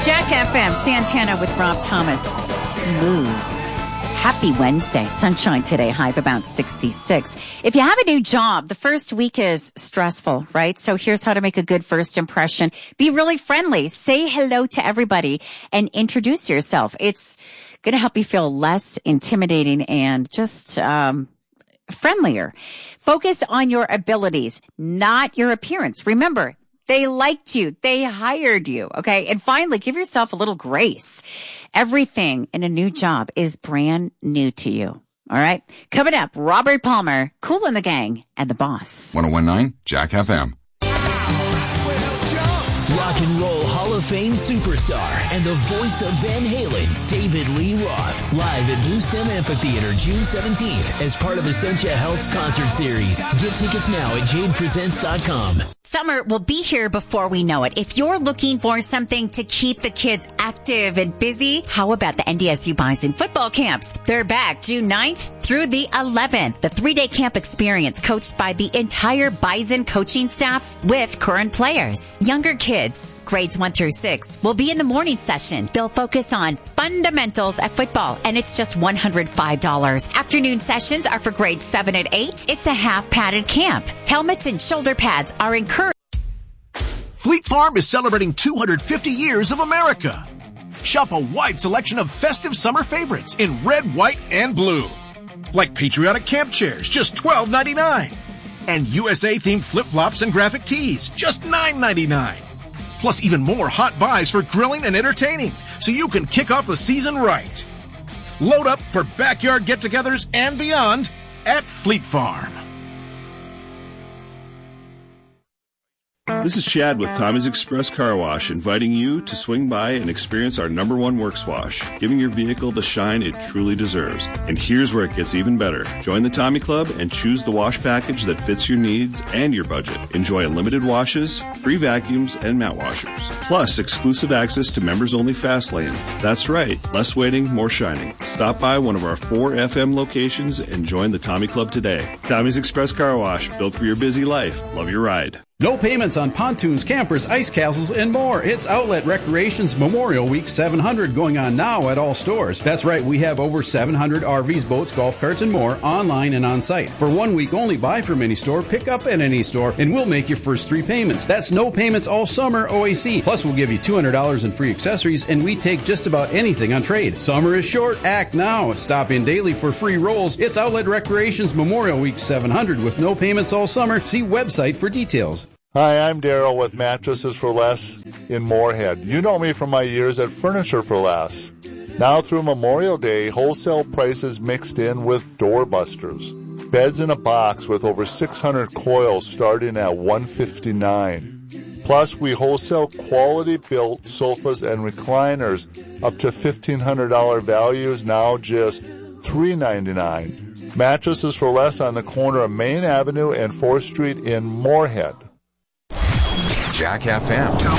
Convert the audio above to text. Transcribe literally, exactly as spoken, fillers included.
Jack F M, Santana with Rob Thomas. Smooth. Happy Wednesday. Sunshine today, high of about sixty-six. If you have a new job, the first week is stressful, right? So here's how to make a good first impression. Be really friendly. Say hello to everybody and introduce yourself. It's going to help you feel less intimidating and just um friendlier. Focus on your abilities, not your appearance. Remember, they liked you. They hired you. Okay. And finally, give yourself a little grace. Everything in a new job is brand new to you. All right. Coming up, Robert Palmer, Kool and the Gang, and the Boss. one oh one point nine Jack F M. Rock and Roll Hall of Fame superstar and the voice of Van Halen, David Lee Roth, live at Blue Stem Amphitheater June seventeenth as part of Essentia Health's concert series. Get tickets now at jade presents dot com. Summer will be here before we know it. If you're looking for something to keep the kids active and busy, how about the N D S U Bison football camps? They're back June ninth through the eleventh. The three-day camp experience coached by the entire Bison coaching staff with current players. Younger kids, grades one through six, will be in the morning session. They'll focus on fundamentals of football, and it's just one hundred five dollars. Afternoon sessions are for grades seven and eight. It's a half-padded camp. Helmets and shoulder pads are encouraged. Fleet Farm is celebrating two hundred fifty years of America. Shop a wide selection of festive summer favorites in red, white, and blue. Like patriotic camp chairs, just twelve ninety-nine. And U S A-themed flip-flops and graphic tees, just nine ninety-nine. Plus even more hot buys for grilling and entertaining, so you can kick off the season right. Load up for backyard get-togethers and beyond at Fleet Farm. This is Chad with Tommy's Express Car Wash, inviting you to swing by and experience our number one works wash, giving your vehicle the shine it truly deserves. And here's where it gets even better. Join the Tommy Club and choose the wash package that fits your needs and your budget. Enjoy unlimited washes, free vacuums, and mat washers. Plus, exclusive access to members-only fast lanes. That's right, less waiting, more shining. Stop by one of our four F M locations and join the Tommy Club today. Tommy's Express Car Wash, built for your busy life. Love your ride. No payments on pontoons, campers, ice castles, and more. It's Outlet Recreation's Memorial Week seven hundred going on now at all stores. That's right, we have over seven hundred R Vs, boats, golf carts, and more online and on site. For one week only, buy from any store, pick up at any store, and we'll make your first three payments. That's no payments all summer O A C. Plus, we'll give you two hundred dollars in free accessories, and we take just about anything on trade. Summer is short. Act now. Stop in daily for free rolls. It's Outlet Recreation's Memorial Week seven hundred with no payments all summer. See website for details. Hi, I'm Daryl with Mattresses for Less in Moorhead. You know me from my years at Furniture for Less. Now through Memorial Day, wholesale prices mixed in with doorbusters. Beds in a box with over six hundred coils starting at one hundred fifty-nine dollars. Plus, we wholesale quality-built sofas and recliners up to fifteen hundred dollars values, now just three hundred ninety-nine dollars. Mattresses for Less on the corner of Main Avenue and fourth Street in Moorhead. Jack F M.